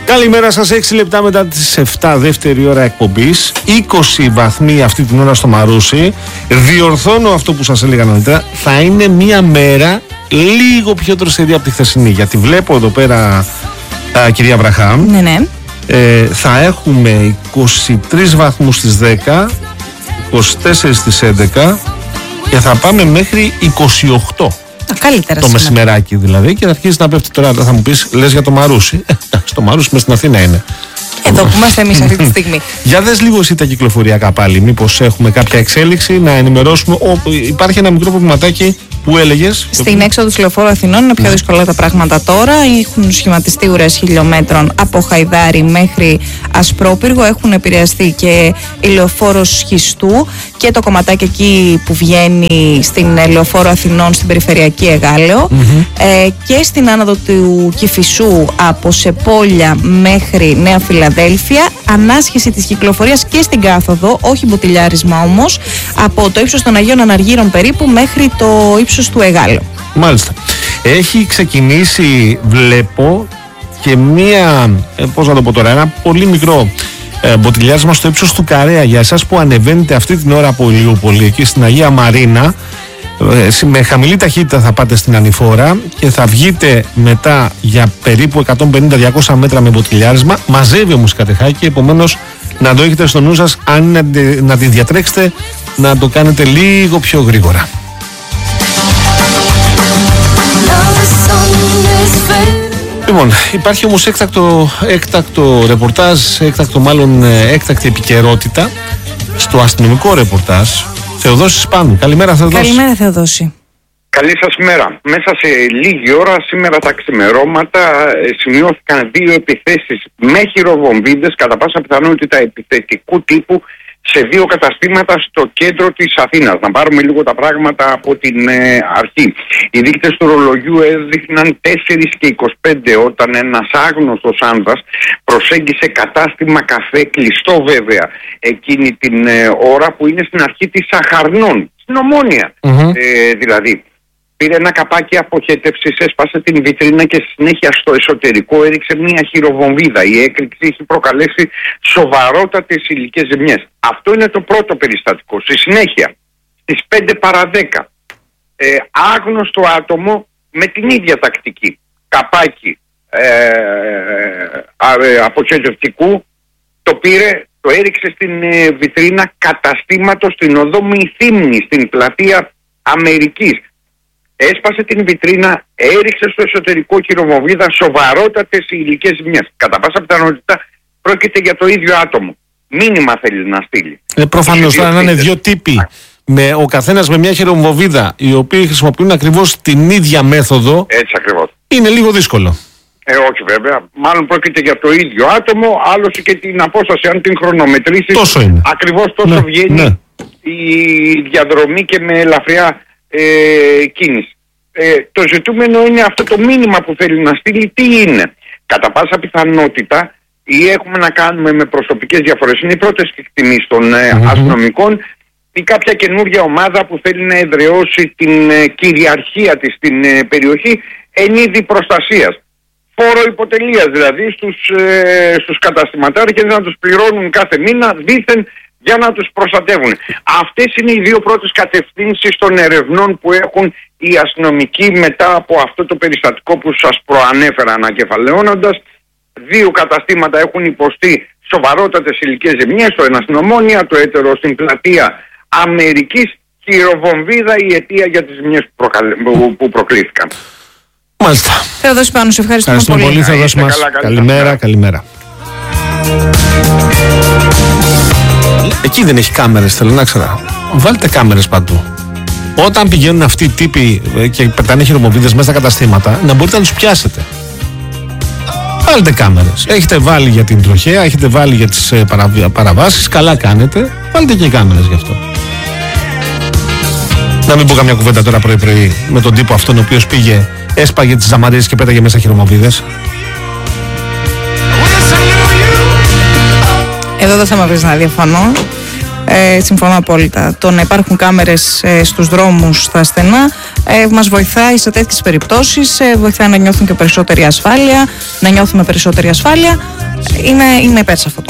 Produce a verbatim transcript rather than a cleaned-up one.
Καλημέρα σας, έξι λεπτά μετά τις επτά, δεύτερη ώρα εκπομπής. είκοσι βαθμοί αυτή την ώρα στο Μαρούσι. Διορθώνω αυτό που σας έλεγα νωρίτερα. Θα είναι μια μέρα λίγο πιο δροσερή από τη χθεσινή. Γιατί βλέπω εδώ πέρα, α, κυρία Βραχάμ, ναι, ναι. Ε, θα έχουμε είκοσι τρεις βαθμούς στις δέκα, είκοσι τέσσερις στις έντεκα και θα πάμε μέχρι είκοσι οκτώ. Καλύτερα το σήμερα. Μεσημεράκι δηλαδή, και θα αρχίσει να πέφτει τώρα. Θα μου πεις, λες για το Μαρούσι. Στο Μαρούσι μες στην Αθήνα είναι. Εδώ που είμαστε εμείς αυτή τη στιγμή. Για δες λίγο εσύ τα κυκλοφοριακά πάλι. Μήπως έχουμε κάποια εξέλιξη να ενημερώσουμε. Ο, υπάρχει ένα μικρό προβληματάκι που έλεγες. Στην έξοδο του Λεωφόρου Αθηνών είναι πιο ναι. δύσκολα τα πράγματα τώρα. Έχουν σχηματιστεί ουρές χιλιόμετρων από Χαϊδάρι μέχρι Ασπρόπυργο. Έχουν επηρεαστεί και η Λεωφόρος Σχιστού και το κομματάκι εκεί που βγαίνει στην Λεωφόρο Αθηνών στην περιφερειακή Εγάλεο. Mm-hmm. Ε, και στην άνοδο του Κηφισού από Σεπόλια μέχρι Νέα Φιλαδέλφια. Ανάσχεση της κυκλοφορίας και στην κάθοδο, όχι μποτιλιάρισμα όμως, από το ύψος των Αγίων Αναργύρων περίπου μέχρι το ύψος του Εγάλεου. Μάλιστα. Έχει ξεκινήσει, βλέπω, και μία, ε, πώς να το πω τώρα, ένα πολύ μικρό ε, μποτιλιάρισμα στο ύψος του Καρέα. Για εσάς που ανεβαίνετε αυτή την ώρα από Ηλιούπολη, εκεί στην Αγία Μαρίνα, ε, με χαμηλή ταχύτητα θα πάτε στην Ανηφόρα και θα βγείτε μετά για περίπου εκατόν πενήντα με διακόσια μέτρα με μποτιλιάρισμα. Μαζεύει όμως κατεχάκι, επομένως να το έχετε στο νου σας, αν είναι να τη διατρέξετε, να το κάνετε λίγο πιο γρήγορα. Λοιπόν, υπάρχει όμως έκτακτο, έκτακτο ρεπορτάζ, έκτακτο μάλλον έκτακτη επικαιρότητα στο αστυνομικό ρεπορτάζ. Θεοδόσης Πάνου. Καλημέρα, Θεοδόση. Καλημέρα, Θεοδόση. Καλή σας μέρα. Μέσα σε λίγη ώρα, σήμερα τα ξημερώματα, σημειώθηκαν δύο επιθέσεις με χειροβομβίδες, κατά πάσα πιθανότητα επιθετικού τύπου, σε δύο καταστήματα στο κέντρο της Αθήνας. Να πάρουμε λίγο τα πράγματα από την ε, αρχή. Οι δείκτες του ρολογιού έδειχναν τέσσερα και είκοσι πέντε όταν ένας άγνωστος άνδρας προσέγγισε κατάστημα καφέ, κλειστό βέβαια, εκείνη την ε, ώρα, που είναι στην αρχή της Σαχαρνών, στην Ομόνια. Mm-hmm. Ε, δηλαδή, πήρε ένα καπάκι αποχέτευσης, έσπασε την βιτρίνα και στη συνέχεια στο εσωτερικό έριξε μια χειροβομβίδα. Η έκρηξη έχει προκαλέσει σοβαρότατες υλικές ζημιές. Αυτό είναι το πρώτο περιστατικό. Στη συνέχεια, στις πέντε παρά δέκα, ε, άγνωστο άτομο με την ίδια τακτική, καπάκι ε, ε, αποχέτευτικού, το πήρε, το έριξε στην ε, βιτρίνα καταστήματος στην οδό Μυθύμνη, στην πλατεία Αμερικής. Έσπασε την βιτρίνα, έριξε στο εσωτερικό χειροβομβίδα, σοβαρότατες υλικές ζημιές. Κατά πάσα πιθανότητα πρόκειται για το ίδιο άτομο. Μήνυμα θέλει να στείλει. Ε, προφανώς θα είναι δύο τύποι. Με, ο καθένας με μια χειροβομβίδα, οι οποίοι χρησιμοποιούν ακριβώς την ίδια μέθοδο. Έτσι ακριβώς. Είναι λίγο δύσκολο. Ε, όχι βέβαια. Μάλλον πρόκειται για το ίδιο άτομο, άλλωστε και την απόσταση, αν την χρονομετρήσεις, τόσο είναι. Ακριβώς τόσο ναι, βγαίνει ναι. η διαδρομή και με ελαφριά ε, κίνηση. Ε, το ζητούμενο είναι αυτό το μήνυμα που θέλει να στείλει, τι είναι. Κατά πάσα πιθανότητα, ή έχουμε να κάνουμε με προσωπικές διαφορές, είναι οι πρώτες εκτιμήσεις των ε, mm-hmm. αστυνομικών, ή κάποια καινούργια ομάδα που θέλει να εδραιώσει την ε, κυριαρχία της στην ε, περιοχή εν είδη προστασίας. Φόρο υποτελείας δηλαδή στους, ε, στους καταστηματάρχες, να τους πληρώνουν κάθε μήνα δήθεν για να τους προστατεύουν. Αυτές είναι οι δύο πρώτες κατευθύνσεις των ερευνών που έχουν οι αστυνομικοί μετά από αυτό το περιστατικό που σας προανέφερα ανακεφαλαιώνοντας. Δύο καταστήματα έχουν υποστεί σοβαρότατες υλικές ζημιές, το ένα στην Ομόνια, το έτερο στην πλατεία Αμερικής. Χειροβομβίδα η αιτία για τις ζημιές που, προκαλε... που προκλήθηκαν. Μάλιστα. Θεοδόση Πάνου, σε ευχαριστούμε, ευχαριστούμε πολύ. πολύ Θεοδόση μας. Καλά, καλημέρα, καλημέρα. Εκεί δεν έχει κάμερες, θέλω να ξέρω. Βάλτε κάμερες παντού. Όταν πηγαίνουν αυτοί οι τύποι και πετάνε χειροβομβίδες μέσα στα καταστήματα, να μπορείτε να τους πιάσετε. Βάλτε κάμερες. Έχετε βάλει για την τροχέα, έχετε βάλει για τις ε, παραβ... παραβάσεις. Καλά κάνετε. Βάλτε και κάμερες γι' αυτό. Να μην πω καμιά κουβέντα τώρα πρωί-πρωί με τον τύπο αυτόν ο οποίος πήγε, έσπαγε τις ζαμαρίες και πέταγε μέσα χειροβομβίδες. Εδώ δεν θα με βρεις να διαφωνώ. Ε, συμφωνώ απόλυτα. Το να υπάρχουν κάμερες ε, στους δρόμους στα στενά ε, μας βοηθάει σε τέτοιες περιπτώσεις, ε, βοηθάει να νιώθουν και περισσότερη ασφάλεια, να νιώθουμε περισσότερη ασφάλεια. Είμαι, είμαι υπέρ σε αυτό.